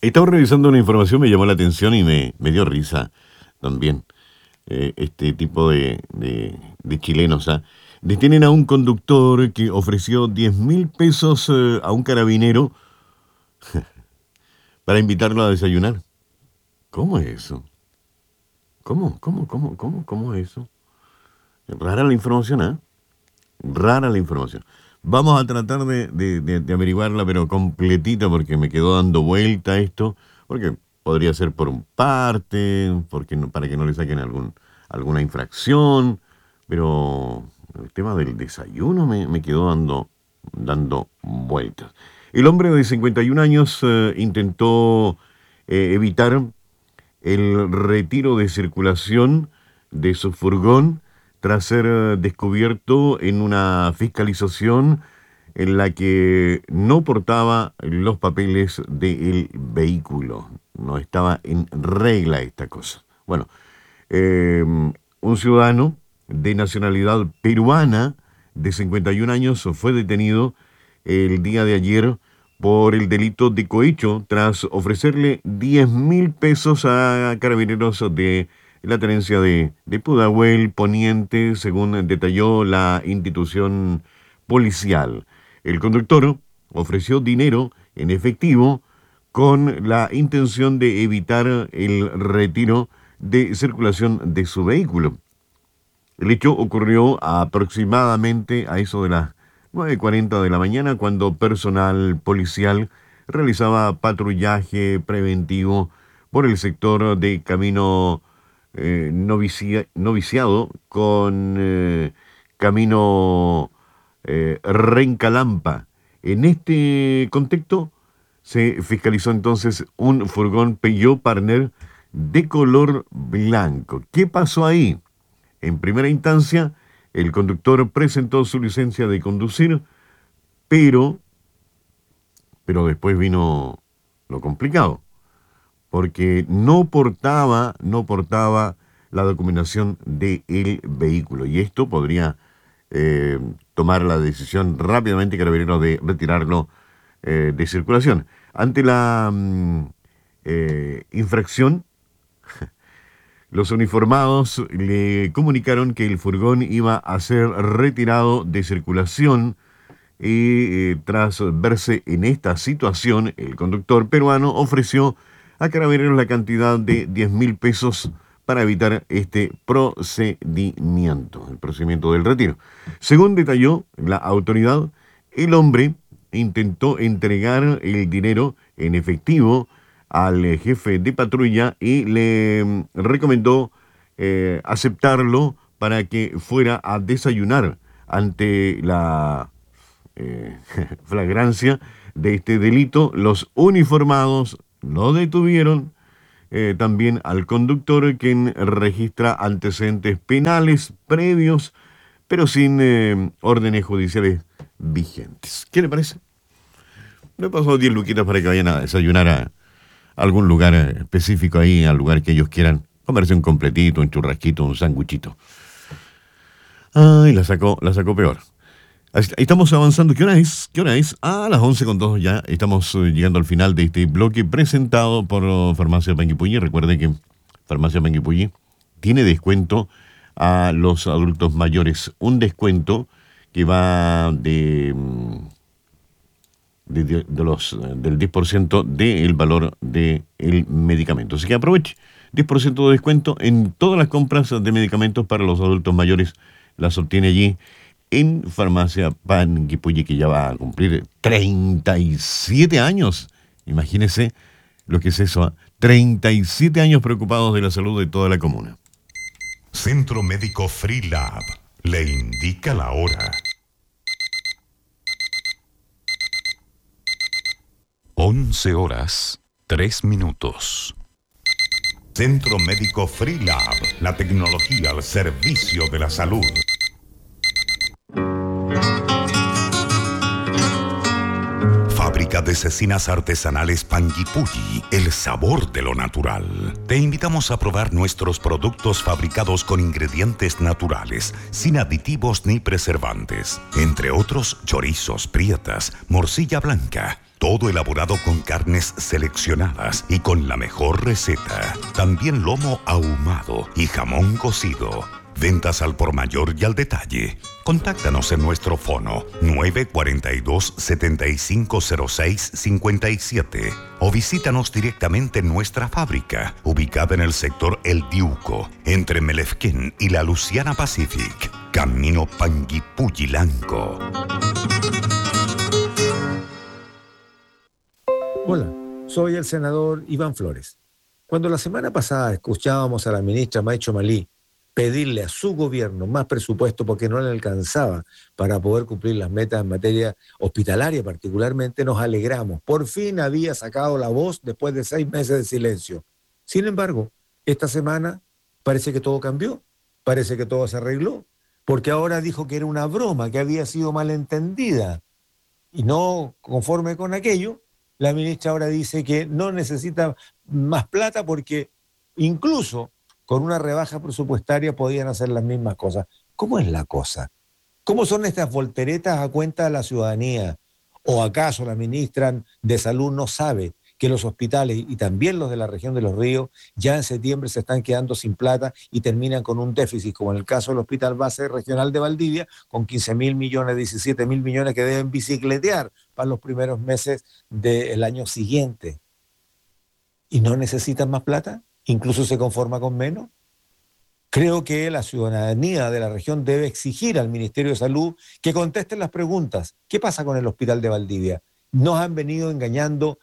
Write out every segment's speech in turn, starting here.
Estaba revisando una información, me llamó la atención y me dio risa también. Este tipo de chilenos. ¿Ah? Detienen a un conductor que ofreció 10.000 pesos a un carabinero para invitarlo a desayunar. ¿Cómo es eso? ¿Cómo es eso? Rara la información, ¿ah? Rara la información. Vamos a tratar de averiguarla, pero completita, porque me quedó dando vuelta esto, porque podría ser por un parte, porque para que no le saquen alguna infracción, pero el tema del desayuno me quedó dando vueltas. El hombre de 51 años intentó evitar el retiro de circulación de su furgón tras ser descubierto en una fiscalización en la que no portaba los papeles del vehículo. No estaba en regla esta cosa. Bueno, un ciudadano de nacionalidad peruana de 51 años fue detenido el día de ayer por el delito de cohecho tras ofrecerle 10.000 pesos a carabineros de la tenencia de Pudahuel Poniente, según detalló la institución policial. El conductor ofreció dinero en efectivo con la intención de evitar el retiro de circulación de su vehículo. El hecho ocurrió aproximadamente a eso de las 9:40 de la mañana, cuando personal policial realizaba patrullaje preventivo por el sector de Camino Noviciado con Camino Rencalampa. En este contexto se fiscalizó entonces un furgón Peugeot Partner de color blanco. ¿Qué pasó ahí? En primera instancia, el conductor presentó su licencia de conducir, pero después vino lo complicado, porque no portaba la documentación del vehículo, y esto podría tomar la decisión rápidamente Carabineros de retirarlo de circulación. Ante la infracción, los uniformados le comunicaron que el furgón iba a ser retirado de circulación y tras verse en esta situación, el conductor peruano ofreció a Carabineros la cantidad de 10.000 pesos para evitar este procedimiento, el procedimiento del retiro. Según detalló la autoridad, el hombre intentó entregar el dinero en efectivo al jefe de patrulla y le recomendó aceptarlo para que fuera a desayunar. Ante la flagrancia de este delito, los uniformados lo detuvieron, también al conductor, quien registra antecedentes penales previos, pero sin órdenes judiciales vigentes. ¿Qué le parece? Le paso 10 luquitas para que vayan a desayunar a algún lugar específico ahí, al lugar que ellos quieran, comerse un completito, un churrasquito, un sanguchito. Ay, la sacó peor. Estamos avanzando. ¿Qué hora es? A las 11:02 ya. Estamos llegando al final de este bloque presentado por Farmacia Panguipulli. Recuerden que Farmacia Panguipulli tiene descuento a los adultos mayores. Un descuento que va del 10% del valor del medicamento. Así que aproveche. 10% de descuento en todas las compras de medicamentos para los adultos mayores. Las obtiene allí en Farmacia Panguipulli, que ya va a cumplir 37 años. Imagínese lo que es eso, ¿eh? 37 años preocupados de la salud de toda la comuna. Centro Médico Freelab le indica la hora. 11:03. Centro Médico Freelab, la tecnología al servicio de la salud. fábrica de cecinas artesanales Panguipulli, el sabor de lo natural. Te invitamos a probar nuestros productos fabricados con ingredientes naturales, sin aditivos ni preservantes. Entre otros, chorizos, prietas, morcilla blanca. Todo elaborado con carnes seleccionadas y con la mejor receta. También lomo ahumado y jamón cocido. Ventas al por mayor y al detalle. Contáctanos en nuestro fono 942-7506-57 o visítanos directamente en nuestra fábrica, ubicada en el sector El Diuco, entre Melefquén y la Luciana Pacific. Camino Panguipulli-Lanco. Hola, soy el senador Iván Flores. Cuando la semana pasada escuchábamos a la ministra Maicho Malí pedirle a su gobierno más presupuesto porque no le alcanzaba para poder cumplir las metas en materia hospitalaria particularmente, nos alegramos. Por fin había sacado la voz después de 6 meses de silencio. Sin embargo, esta semana parece que todo cambió, parece que todo se arregló, porque ahora dijo que era una broma, que había sido malentendida. Y no conforme con aquello, la ministra ahora dice que no necesita más plata porque incluso con una rebaja presupuestaria podían hacer las mismas cosas. ¿Cómo es la cosa? ¿Cómo son estas volteretas a cuenta de la ciudadanía? ¿O acaso la ministra de Salud no sabe que los hospitales y también los de la región de Los Ríos ya en septiembre se están quedando sin plata y terminan con un déficit, como en el caso del Hospital Base Regional de Valdivia, con 15.000 millones, 17.000 millones que deben bicicletear para los primeros meses del año siguiente? ¿Y no necesitan más plata? ¿Incluso se conforma con menos? Creo que la ciudadanía de la región debe exigir al Ministerio de Salud que conteste las preguntas. ¿Qué pasa con el Hospital de Valdivia? Nos han venido engañando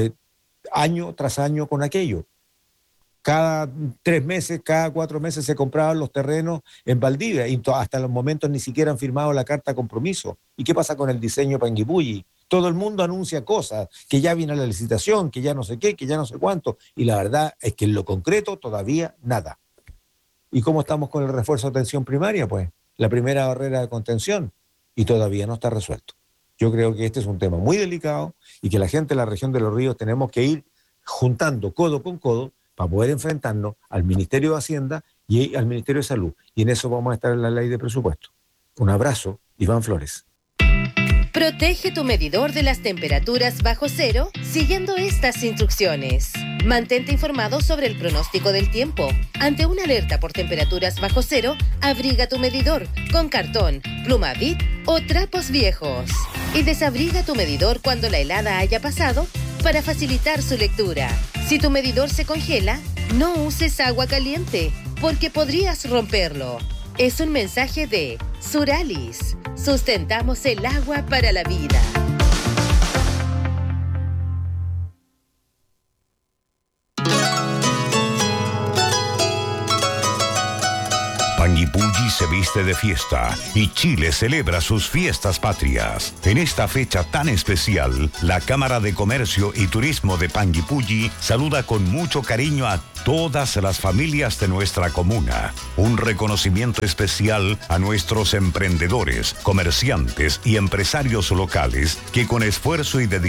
año tras año con aquello. Cada 3 meses, cada 4 meses se compraban los terrenos en Valdivia y hasta los momentos ni siquiera han firmado la carta de compromiso. ¿Y qué pasa con el diseño Panguipulli? Todo el mundo anuncia cosas, que ya viene la licitación, que ya no sé qué, que ya no sé cuánto, y la verdad es que en lo concreto todavía nada. ¿Y cómo estamos con el refuerzo de atención primaria? Pues la primera barrera de contención, y todavía no está resuelto. Yo creo que este es un tema muy delicado y que la gente de la región de Los Ríos tenemos que ir juntando codo con codo para poder enfrentarnos al Ministerio de Hacienda y al Ministerio de Salud. Y en eso vamos a estar en la ley de presupuesto. Un abrazo, Iván Flores. Protege tu medidor de las temperaturas bajo cero siguiendo estas instrucciones. Mantente informado sobre el pronóstico del tiempo. Ante una alerta por temperaturas bajo cero, abriga tu medidor con cartón, pluma Bic o trapos viejos. Y desabriga tu medidor cuando la helada haya pasado para facilitar su lectura. Si tu medidor se congela, no uses agua caliente porque podrías romperlo. Es un mensaje de Suralis. Sustentamos el agua para la vida. Panguipulli se viste de fiesta y Chile celebra sus fiestas patrias. En esta fecha tan especial, la Cámara de Comercio y Turismo de Panguipulli saluda con mucho cariño a todas las familias de nuestra comuna. Un reconocimiento especial a nuestros emprendedores, comerciantes y empresarios locales que con esfuerzo y dedicación